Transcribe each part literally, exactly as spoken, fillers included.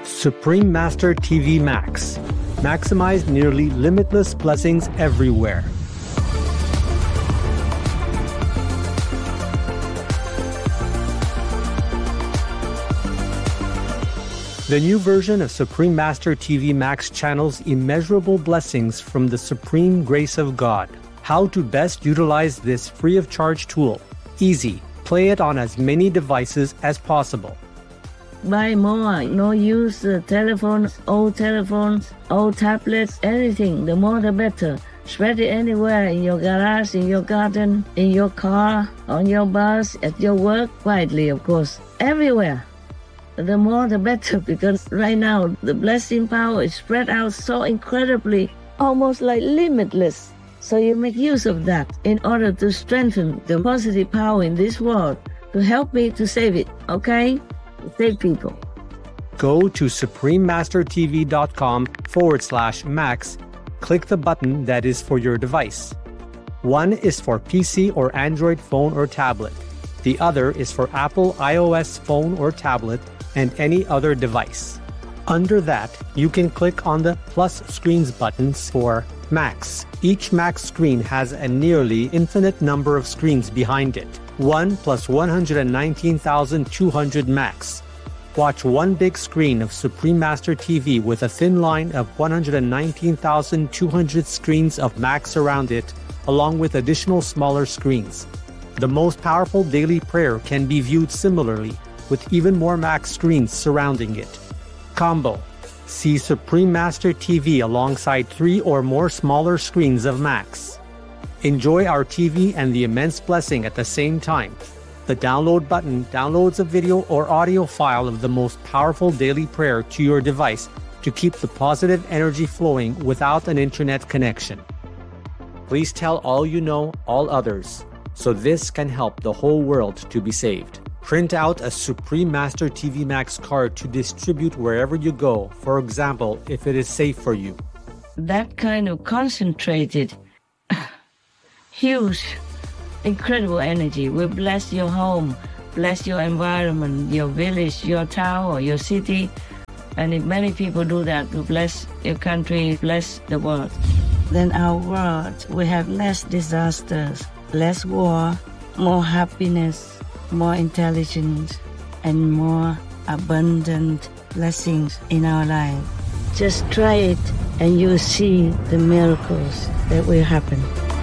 Supreme Master T V Max. Maximize nearly limitless blessings everywhere. The new version of Supreme Master T V Max channels immeasurable blessings from the supreme grace of God. How to best utilize this free of charge tool. Easy. Play it on as many devices as possible. Buy more. No use uh, telephones, old telephones, old tablets, anything. The more the better. Spread it anywhere, in your garage, in your garden, in your car, on your bus, at your work, quietly of course. Everywhere. The more the better, because right now the blessing power is spread out so incredibly, almost like limitless. So you make use of that in order to strengthen the positive power in this world, to help me to save it, okay? Save people. Go to suprememastertv.com forward slash max. Click the button that is for your device. One is for P C or Android phone or tablet. The other is for Apple iOS phone or tablet and any other device. Under that, you can click on the plus screens buttons for Max. Each Max screen has a nearly infinite number of screens behind it. one plus one hundred nineteen thousand two hundred Max. Watch one big screen of Supreme Master T V with a thin line of one hundred nineteen thousand two hundred screens of Max around it, along with additional smaller screens. The most powerful daily prayer can be viewed similarly, with even more Max screens surrounding it. Combo. See Supreme Master T V alongside three or more smaller screens of Max. Enjoy our T V and the immense blessing at the same time. The download button downloads a video or audio file of the most powerful daily prayer to your device to keep the positive energy flowing without an internet connection. Please tell all you know, all others, so this can help the whole world to be saved. Print out a Supreme Master T V Max card to distribute wherever you go, for example, if it is safe for you. That kind of concentrated, huge, incredible energy will bless your home, bless your environment, your village, your town, or your city. And if many people do that, to bless your country, bless the world, then our world will have less disasters, less war, more happiness, more intelligence, and more abundant blessings in our life. Just try it and you'll see the miracles that will happen.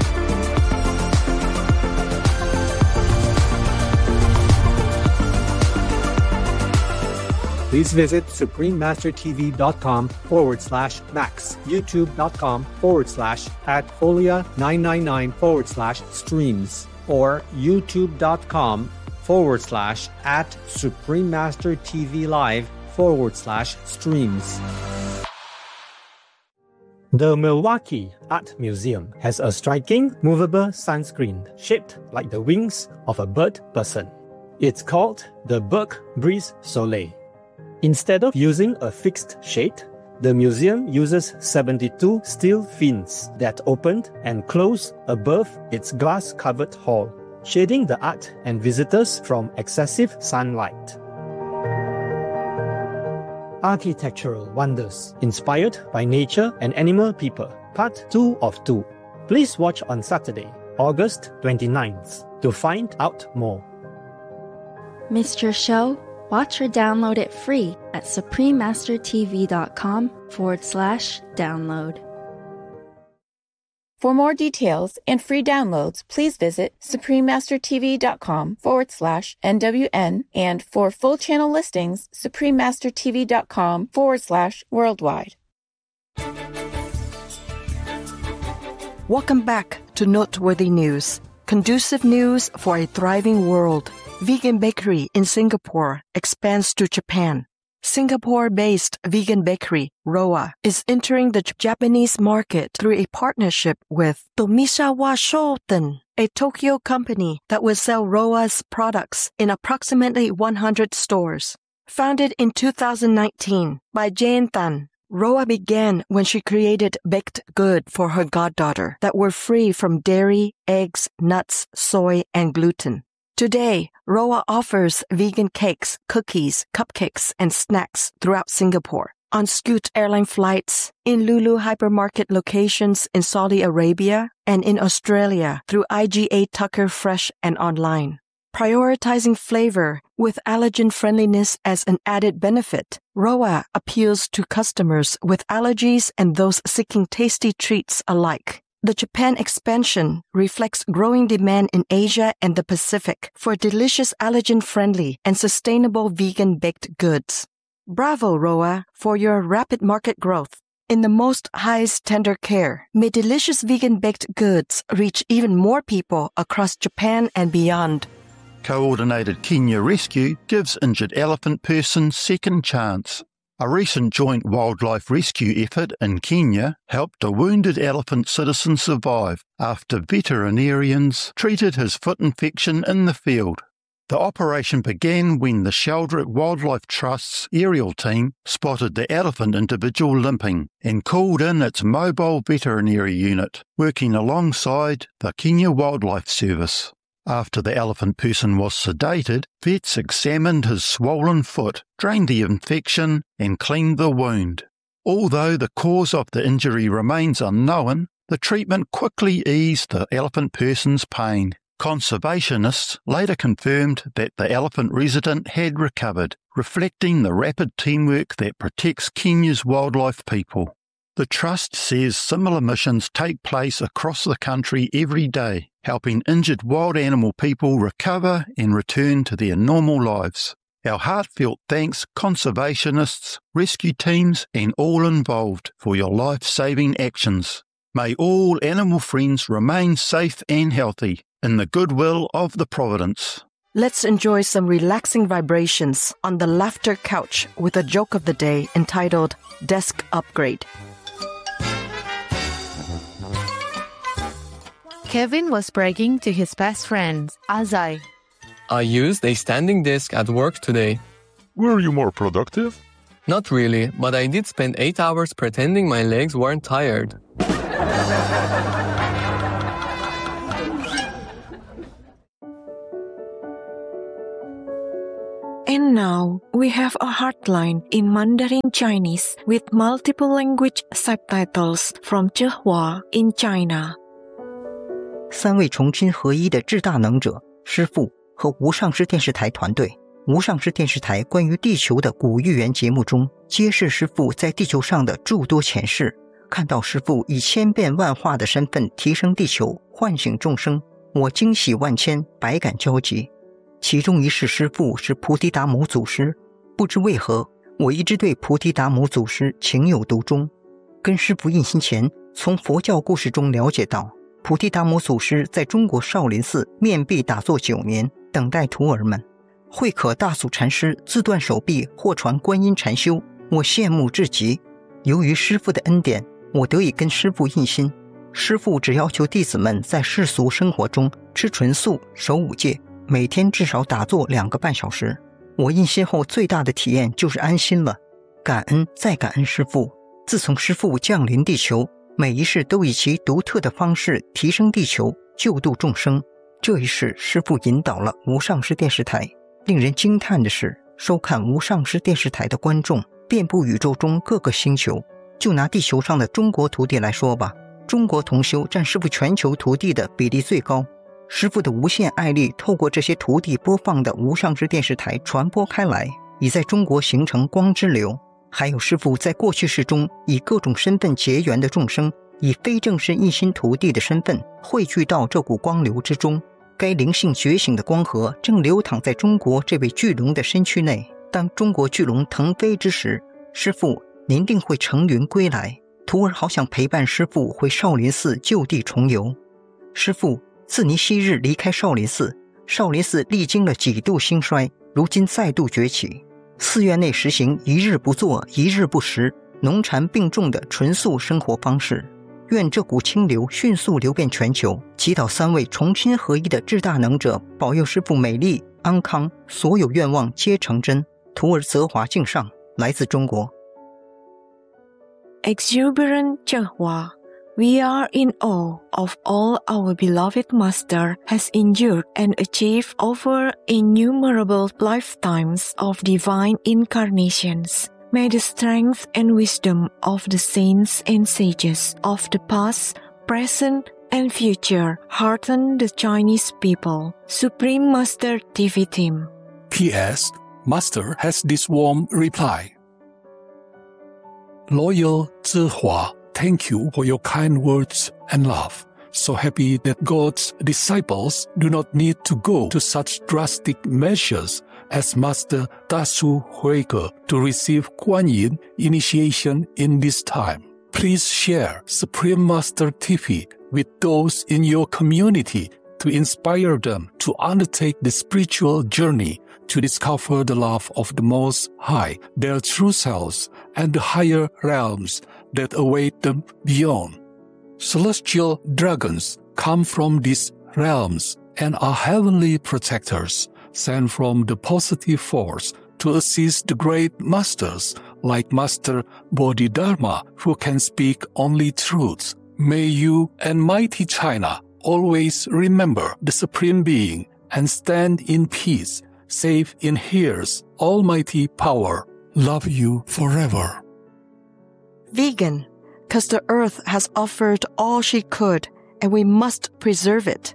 Please visit suprememastertv.com forward slash max, youtube.com forward slash at folia999 forward slash streams, or youtube.com forward slash at suprememastertvlive forward slash streams. The Milwaukee Art Museum has a striking movable sunscreen shaped like the wings of a bird person. It's called the Burke Brise Soleil. Instead of using a fixed shade, the museum uses seventy-two steel fins that opened and closed above its glass-covered hall, shading the art and visitors from excessive sunlight. Architectural Wonders, inspired by nature and animal people, part two of two. Please watch on Saturday, August twenty-ninth, to find out more. Missed your show? Watch or download it free at suprememastertv.com forward slash download. For more details and free downloads, please visit suprememastertv.com forward slash NWN, and for full channel listings, suprememastertv.com forward slash worldwide. Welcome back to Noteworthy News. Conducive news for a thriving world. Vegan bakery in Singapore expands to Japan. Singapore-based vegan bakery, Roa, is entering the Japanese market through a partnership with Tomisawa Shoten, a Tokyo company that will sell Roa's products in approximately one hundred stores. Founded in two thousand nineteen by Jane Tan, Roa began when she created baked goods for her goddaughter that were free from dairy, eggs, nuts, soy, and gluten. Today, Roa offers vegan cakes, cookies, cupcakes, and snacks throughout Singapore, on Scoot airline flights, in Lulu hypermarket locations in Saudi Arabia, and in Australia through I G A Tucker Fresh and online. Prioritizing flavor with allergen friendliness as an added benefit, Roa appeals to customers with allergies and those seeking tasty treats alike. The Japan expansion reflects growing demand in Asia and the Pacific for delicious allergen-friendly and sustainable vegan baked goods. Bravo, Roa, for your rapid market growth. In the most highest tender care, may delicious vegan baked goods reach even more people across Japan and beyond. Coordinated Kenya Rescue gives injured elephant person second chance. A recent joint wildlife rescue effort in Kenya helped a wounded elephant citizen survive after veterinarians treated his foot infection in the field. The operation began when the Sheldrick Wildlife Trust's aerial team spotted the elephant individual limping and called in its mobile veterinary unit, working alongside the Kenya Wildlife Service. After the elephant person was sedated, vets examined his swollen foot, drained the infection, and cleaned the wound. Although the cause of the injury remains unknown, the treatment quickly eased the elephant person's pain. Conservationists later confirmed that the elephant resident had recovered, reflecting the rapid teamwork that protects Kenya's wildlife people. The Trust says similar missions take place across the country every day, helping injured wild animal people recover and return to their normal lives. Our heartfelt thanks, conservationists, rescue teams, and all involved for your life-saving actions. May all animal friends remain safe and healthy in the goodwill of the Providence. Let's enjoy some relaxing vibrations on the laughter couch with a joke of the day entitled Desk Upgrade. Kevin was bragging to his best friend, Azai. I used a standing desk at work today. Were you more productive? Not really, but I did spend eight hours pretending my legs weren't tired. And now, we have a hotline in Mandarin Chinese with multiple language subtitles from Zhehua in China. 三位重亲合一的智大能者师父和无上师电视台团队。无上师电视台关于地球的古预言节目中，揭示师父在地球上的诸多前世，看到师父以千变万化的身份提升地球，唤醒众生，我惊喜万千，百感交集。其中一世师父是菩提达摩祖师，不知为何，我一直对菩提达摩祖师情有独钟。跟师父印心前，从佛教故事中了解到，菩提达摩祖师在中国少林寺面壁打坐九年，等待徒儿们。慧可大祖禅师自断手臂获传观音禅修，我羡慕至极。由于师父的恩典，我得以跟师父印心。师父只要求弟子们在世俗生活中吃纯素，守五戒，每天至少打坐两个半小时。我印心后最大的体验就是安心了，感恩再感恩师父。自从师父降临地球，每一世都以其独特的方式提升地球，救度众生。这一世师父引导了无上师电视台。令人惊叹的是，收看无上师电视台的观众遍布宇宙中各个星球。就拿地球上的中国徒弟来说吧，中国同修占师父全球徒弟的比例最高。师父的无限爱力透过这些徒弟播放的无上师电视台传播开来，已在中国形成光之流。还有师父在过去世中以各种身份结缘的众生，以非正式一心徒弟的身份汇聚到这股光流之中。该灵性觉醒的光河正流淌在中国这位巨龙的身躯内。当中国巨龙腾飞之时，师父您定会乘云归来。徒儿好想陪伴师父回少林寺就地重游。师父，自您昔日离开少林寺，少林寺历经了几度兴衰，如今再度崛起。寺院内实行一日不做一日不食，农禅并重的纯素生活方式。愿这股清流迅速流遍全球，祈祷三位重亲合一的至大能者保佑师父美丽安康，所有愿望皆成真。徒儿泽华敬上，来自中国。 Exuberant Zhehua, We are in awe of all our beloved Master has endured and achieved over innumerable lifetimes of divine incarnations. May the strength and wisdom of the saints and sages of the past, present, and future hearten the Chinese people. Supreme Master T V Team. P S. Master has this warm reply. Loyal Zihua, thank you for your kind words and love. So happy that God's disciples do not need to go to such drastic measures as Master Dasu Huike to receive Kuan Yin initiation in this time. Please share Supreme Master T V with those in your community to inspire them to undertake the spiritual journey to discover the love of the Most High, their true selves, and the higher realms that await them beyond. Celestial dragons come from these realms and are heavenly protectors sent from the positive force to assist the great masters like Master Bodhidharma, who can speak only truth. May you and mighty China always remember the Supreme Being and stand in peace, safe in His almighty power. Love you forever. Vegan, because the earth has offered all she could, and we must preserve it.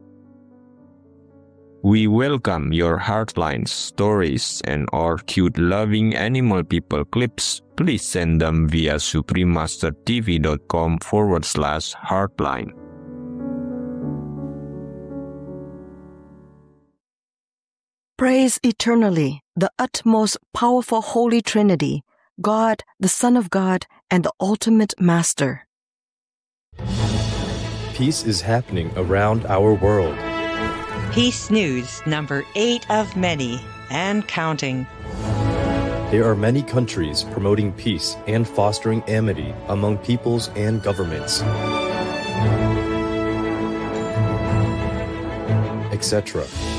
We welcome your Heartline stories and our cute loving animal people clips. Please send them via suprememastertv.com forward slash Heartline. Praise eternally the utmost powerful Holy Trinity, God, the Son of God, and the ultimate Master. Peace is happening around our world. Peace News, number eight of many, and counting. There are many countries promoting peace and fostering amity among peoples and governments, et cetera.